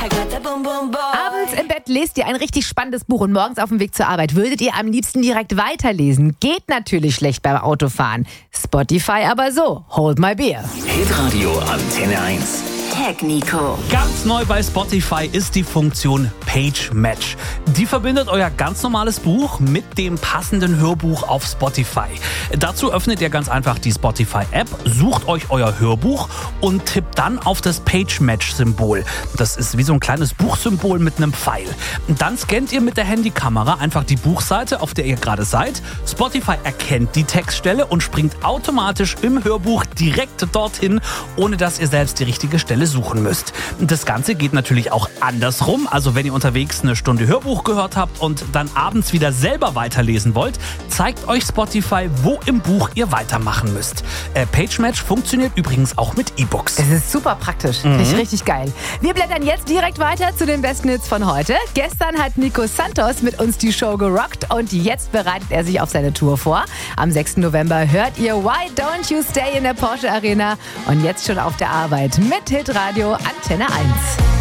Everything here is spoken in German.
Abends im Bett lest ihr ein richtig spannendes Buch und morgens auf dem Weg zur Arbeit würdet ihr am liebsten direkt weiterlesen. Geht natürlich schlecht beim Autofahren. Spotify aber so. Hold my beer. Hitradio Antenne 1. Tech Nico. Ganz neu bei Spotify ist die Funktion Page Match. Die verbindet euer ganz normales Buch mit dem passenden Hörbuch auf Spotify. Dazu öffnet ihr ganz einfach die Spotify-App, sucht euch euer Hörbuch und tippt dann auf das Page Match-Symbol. Das ist wie so ein kleines Buchsymbol mit einem Pfeil. Dann scannt ihr mit der Handykamera einfach die Buchseite, auf der ihr gerade seid. Spotify erkennt die Textstelle und springt automatisch im Hörbuch direkt dorthin, ohne dass ihr selbst die richtige Stelle suchen müsst. Das Ganze geht natürlich auch andersrum. Also wenn ihr unterwegs eine Stunde Hörbuch gehört habt und dann abends wieder selber weiterlesen wollt, zeigt euch Spotify, wo im Buch ihr weitermachen müsst. PageMatch funktioniert übrigens auch mit E-Books. Es ist super praktisch. Richtig geil. Wir blättern jetzt direkt weiter zu den besten Hits von heute. Gestern hat Nico Santos mit uns die Show gerockt und jetzt bereitet er sich auf seine Tour vor. Am 6. November hört ihr Why Don't You Stay in der Porsche Arena und jetzt schon auf der Arbeit mit Hitradio Antenne 1.